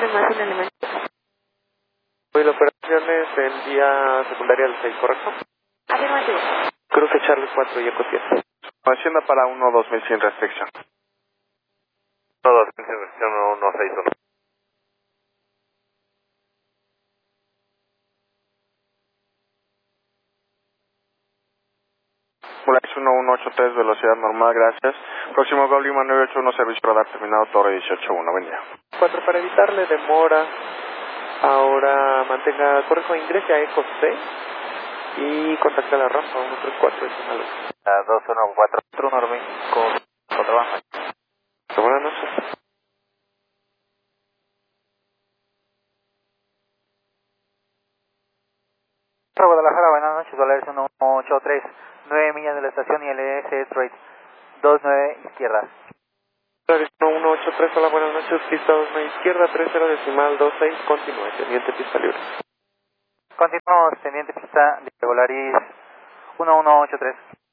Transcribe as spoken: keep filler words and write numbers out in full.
información elemento. Hoy la operación es el día secundaria del seis, ¿correcto? Afirmativo. Cruce Charlie cuatro y Eco siete. Hacienda para uno dos mil sin restricción. uno dos mil sin restricción uno seis uno. Volaris uno uno ocho tres, velocidad normal, gracias. Próximo Gol Lima nueve ocho uno, servicio radar terminado, Torre dieciocho uno, buen día. cuatro, para evitarle demora, ahora mantenga, corre con ingrese a Eco seis y contacta la rampa uno tres cuatro decimal. dos uno cuatro uno con contrabajo. Buenas noches. Guadalajara, buenas noches, Volaris uno uno ocho tres, nueve millas de la estación y L S Trade, dos nueve izquierda. Volaris uno uno ocho tres, hola, buenas noches, pista dos nueve izquierda, tres cero decimal dos seis, continúe, teniente pista libre. Continuamos, teniente pista de Volaris uno uno ocho tres.